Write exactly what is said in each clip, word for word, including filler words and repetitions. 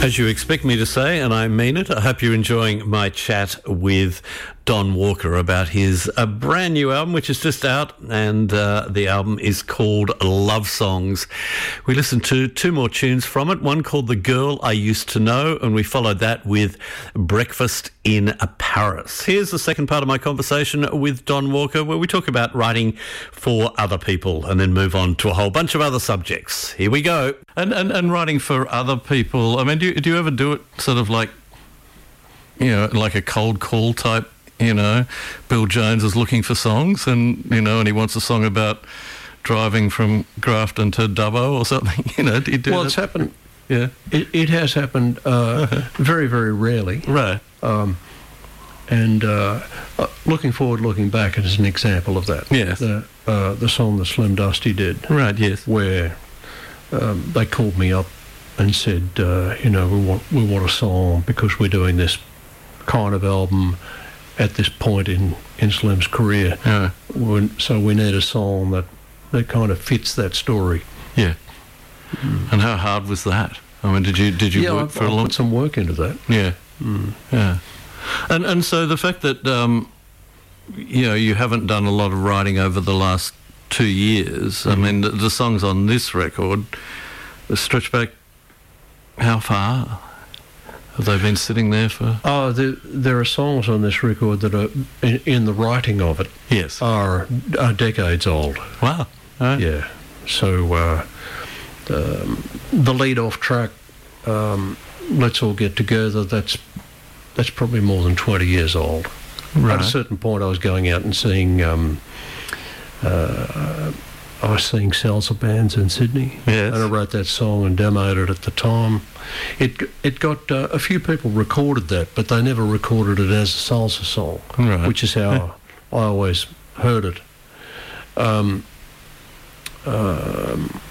As you expect me to say, and I mean it, I hope you're enjoying my chat with Don Walker about his a brand new album, which is just out, and uh, the album is called Love Songs. We listened to two more tunes from it, one called The Girl I Used to Know, and we followed that with Breakfast in Paris. Here's the second part of my conversation with Don Walker, where we talk about writing for other people and then move on to a whole bunch of other subjects. Here we go. And and, and writing for other people, I mean, do you, do you ever do it sort of like, you know, like a cold call type? You know, Bill Jones is looking for songs, and you know, and he wants a song about driving from Grafton to Dubbo or something. You know, do you do well, that? it's happened. Yeah, it, it has happened uh, very, very rarely. Right. Um, and uh, uh, looking forward, looking back, it is an example of that. Yes. The uh, the song that Slim Dusty did. Right. Yes. Where um, they called me up and said, uh, you know, we want we want a song because we're doing this kind of album at this point in, in Slim's career. Yeah. When, so we need a song that, that kind of fits that story. Yeah. Mm. And how hard was that? I mean, did you did you yeah, work I've, for I've a long? put some work into that. Yeah. Mm. Yeah. And and so the fact that um, you know, you haven't done a lot of writing over the last two years. Mm. I mean, the, the songs on this record stretch back how far? Have they been sitting there for? Oh, there, there are songs on this record that are, in, in the writing of it, yes, are, are decades old. Wow. Right. Yeah. So uh, um, the lead-off track, um, "Let's All Get Together," that's that's probably more than twenty years old. Right. At a certain point, I was going out and seeing. Um, uh, I was seeing salsa bands in Sydney, yes. and I wrote that song and demoed it at the time. It it got uh, a few people recorded that, but they never recorded it as a salsa song, right. which is how I always heard it. Um, um,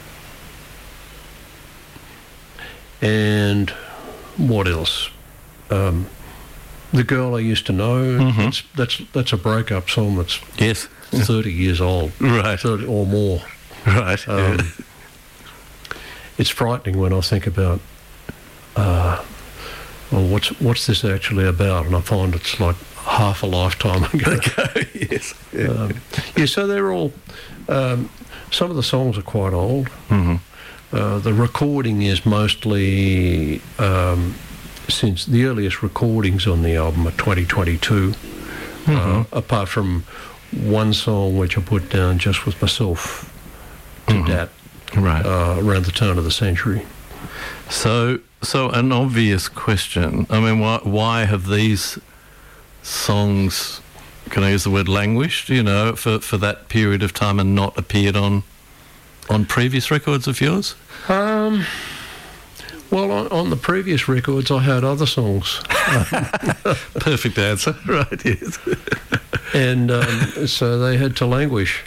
and what else? Um, "The Girl I Used to Know." Mm-hmm. That's that's that's a breakup song that's yes. thirty years old, right, thirty or more. Right. Um, yeah. It's frightening when I think about, uh, well, what's what's this actually about? And I find it's like half a lifetime ago. Okay. Yes. Yeah. Um, yeah. So they're all. Um, some of the songs are quite old. Mm-hmm. Uh, the recording is mostly um, since the earliest recordings on the album are twenty twenty-two. Mm-hmm. Uh, apart from one song which I put down just with myself to mm-hmm. Dat, right, uh, around the turn of the century. So, so an obvious question. I mean, why why have these songs, can I use the word languished, you know, for, for that period of time and not appeared on on previous records of yours? Um. Well, on, on the previous records, I had other songs. Perfect answer, right? Yes. And um, so they had to languish.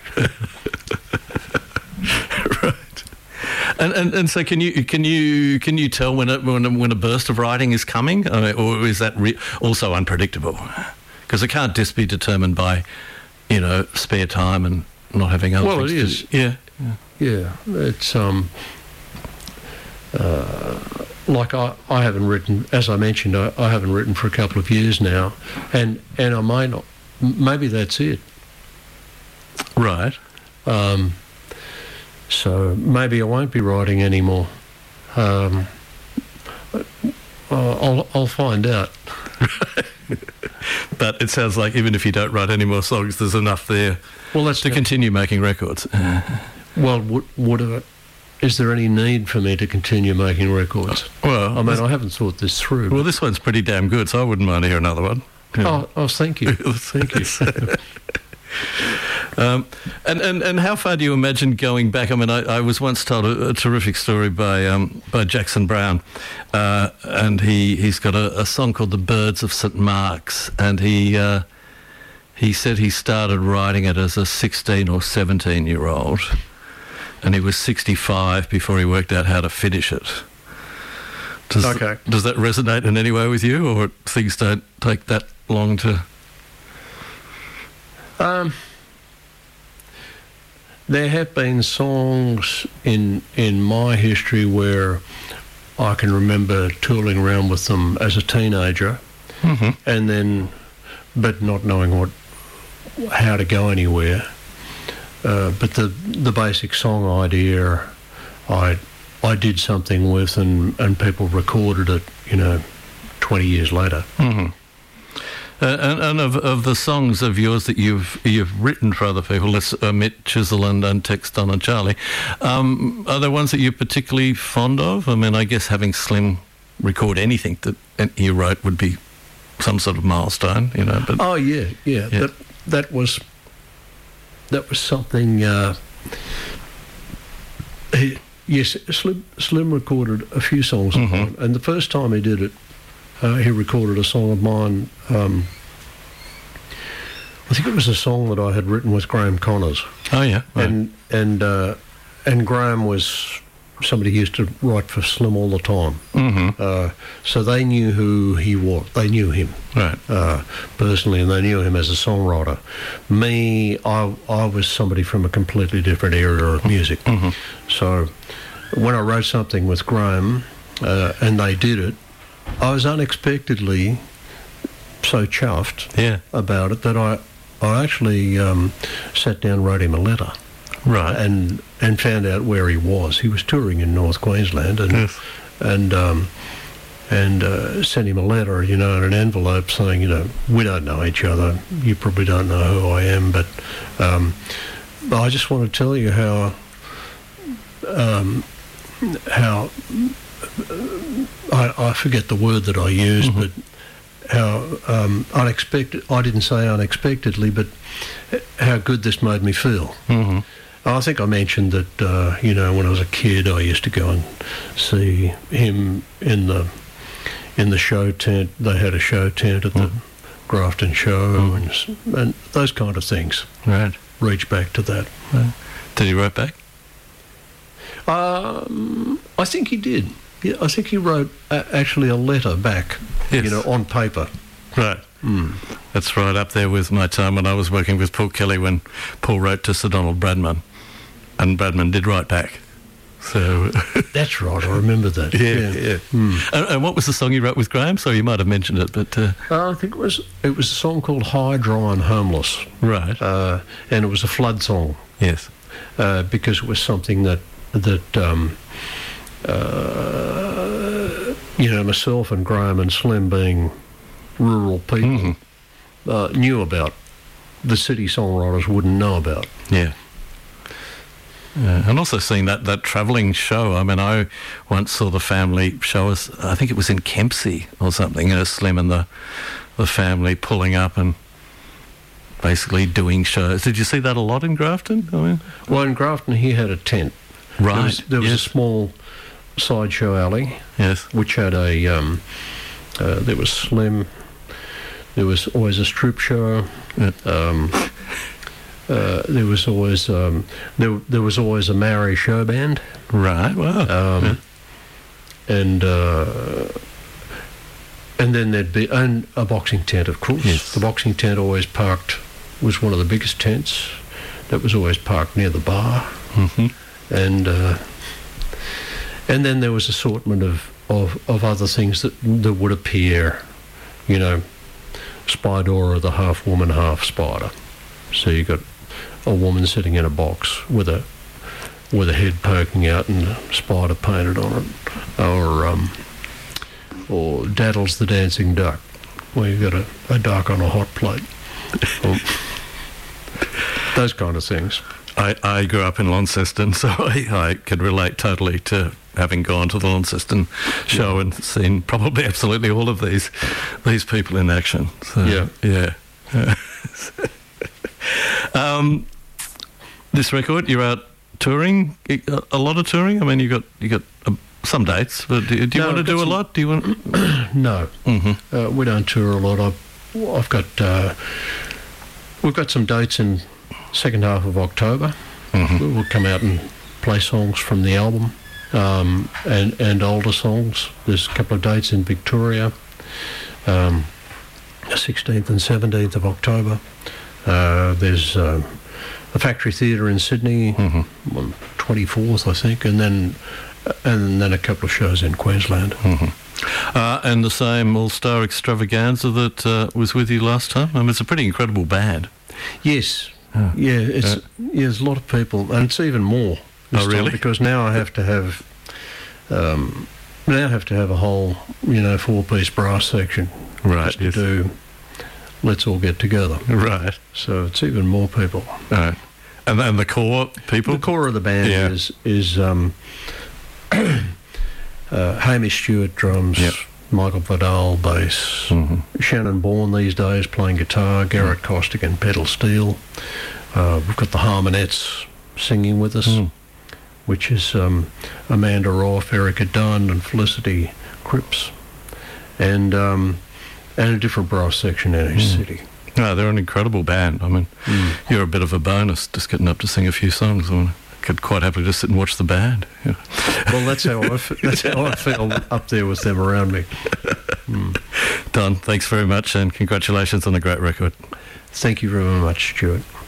Right. And, and and so can you can you can you tell when a when a, when a burst of writing is coming, I mean, or is that re- also unpredictable? Because it can't just be determined by, you know, spare time and not having other Well, things it to is. do. Yeah. Yeah, it's um. Uh, like I, I haven't written, as I mentioned, I, I haven't written for a couple of years now, and and I may not. Maybe that's it. Right. Um, so maybe I won't be writing anymore. Um, I'll I'll find out. But it sounds like even if you don't write any more songs, there's enough there Well, that's to continue making records. Well, would would it? Is there any need for me to continue making records? Well, I mean, I haven't thought this through. Well, this one's pretty damn good, so I wouldn't mind to hear another one. Yeah. Oh, oh, thank you, thank you. um, and, and and how far do you imagine going back? I mean, I, I was once told a, a terrific story by um, by Jackson Browne, uh, and he he's got a, a song called "The Birds of Saint Mark's," and he uh, he said he started writing it as a sixteen or seventeen year old. And he was sixty-five before he worked out how to finish it. Does, okay. Does that resonate in any way with you, or things don't take that long to... Um, there have been songs in in my history where I can remember tooling around with them as a teenager, Mm-hmm. and then, but not knowing what, how to go anywhere. Uh, but the the basic song idea, I I did something with, and, and people recorded it, you know, twenty years later. Mm-hmm. Uh, and and of, of the songs of yours that you've you've written for other people, let's omit Chisel and, and Tex, Don and Charlie, um, are there ones that you're particularly fond of? I mean, I guess having Slim record anything that he wrote would be some sort of milestone, you know. But oh yeah, yeah, yeah. that that was that was something. Uh, he, yes, Slim Slim recorded a few songs of Mm-hmm. mine, and the first time he did it, uh, he recorded a song of mine. Um, I think it was a song that I had written with Graham Connors, oh yeah, right. and and uh, and Graham was somebody who used to write for Slim all the time. Mm-hmm. Uh, so they knew who he was. They knew him Right. uh, personally, and they knew him as a songwriter. Me, I, I was somebody from a completely different area of music. Mm-hmm. So when I wrote something with Graham, uh, and they did it, I was unexpectedly so chuffed Yeah. about it that I, I actually um, sat down and wrote him a letter. Right. and and found out where he was. He was touring in North Queensland, and Yes. and um, and uh, sent him a letter, you know, in an envelope saying, you know, we don't know each other. You probably don't know who I am, but um, I just want to tell you how um, how I, I forget the word that I used, Mm-hmm. but how um, unexpected. I didn't say unexpectedly, but how good this made me feel. Mm-hmm. I think I mentioned that, uh, you know, when I was a kid, I used to go and see him in the in the show tent. They had a show tent at the Mm. Grafton show, Mm. and, s- and those kind of things. Right. Reach back to that. Right. Did he write back? Um, I think he did. Yeah, I think he wrote uh, actually a letter back, Yes. you know, on paper. Right. Mm. That's right up there with my time when I was working with Paul Kelly, when Paul wrote to Sir Donald Bradman, and Bradman did write back. So That's right. I remember that. yeah, yeah. Mm. And, and what was the song you wrote with Graham? So you might have mentioned it, but uh, Uh, I think it was it was a song called High, Dry and Homeless, right. uh, and it was a flood song. Yes. Uh, because it was something that that um, uh, you know, myself and Graham and Slim, being rural people, Mhm. uh, knew about. The city songwriters wouldn't know about. Yeah. Yeah, and also seeing that, that travelling show. I mean, I once saw the family show us, I think it was in Kempsey or something, you know, Slim and the, the family pulling up and basically doing shows. Did you see that a lot in Grafton? I mean, Well, in Grafton, he had a tent. right. There was, there was yes. a small sideshow alley yes. which had a. Um, uh, there was Slim. There was always a strip show. Yeah. Um, uh, there was always um, there. There was always a Maori show band. Right. Wow. Um, Yeah. And uh, and then there'd be and a boxing tent, of course. Yes. The boxing tent always parked was one of the biggest tents. That was always parked near the bar, hmm and uh, and then there was assortment of, of, of other things that that would appear, you know, Spidora, the half woman, half spider. So you got a woman sitting in a box with a with a head poking out and a spider painted on it, or um, or Daddles the Dancing Duck, where you got a, a duck on a hot plate. Um, those kind of things. I, I grew up in Launceston, so I, I could relate totally to having gone to the Launceston show and seen probably absolutely all of these these people in action. So, Yeah. yeah. um, this record, you're out touring, a, a lot of touring. I mean, you got you got uh, some dates, but do, do you No, want to I've do got a some- lot? Do you want? No, Mm-hmm. uh, we don't tour a lot. I've, I've got uh, we've got some dates in second half of October. Mm-hmm. We'll come out and play songs from the album, um, and and older songs. There's a couple of dates in Victoria, um, sixteenth and seventeenth of October. Uh, there's um, the Factory Theatre in Sydney, Mm-hmm. on twenty-fourth, I think, and then and then a couple of shows in Queensland. Mm-hmm. Uh, and the same All-Star Extravaganza that uh, was with you last time? I mean, it's a pretty incredible band. Yes. Oh. Yeah, it's, Uh, yeah, there's a lot of people, and it's even more this Oh, time, really? because now I have to have, um, now I have to have a whole, you know, four-piece brass section Right, just to yes. do Let's All Get Together. Right. So it's even more people. Right. And then the core people? The core of the band Yeah. is is um, uh, Hamish Stewart drums, Yep. Michael Vidal bass, Mhm. Shannon Bourne these days playing guitar, Garrett Costigan pedal steel. Uh, we've got the Harmonettes singing with us, Mm. which is um, Amanda Roth, Erica Dunn, and Felicity Cripps, and um, and a different brass section in each city. No, they're an incredible band. I mean, you're a bit of a bonus just getting up to sing a few songs. I mean, I could quite happily just sit and watch the band. Yeah. Well, that's how I f- that's how I feel up there with them around me. Don, thanks very much and congratulations on the great record. Thank you very much, Stuart.